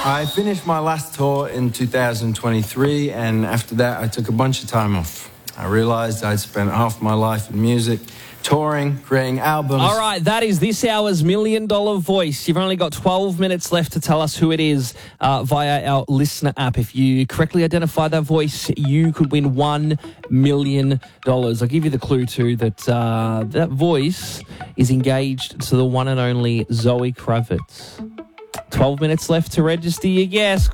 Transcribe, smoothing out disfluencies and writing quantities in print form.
I finished my last tour in 2023, and after that I took a bunch of time off. I realised I'd spent half my life in music, touring, creating albums. All right, that is this hour's $1 Million Voice. You've only got 12 minutes left to tell us who it is via our listener app. If you correctly identify that voice, you could win $1 million. I'll give you the clue too that that voice is engaged to the one and only Zoe Kravitz. 12 minutes left to register your guess.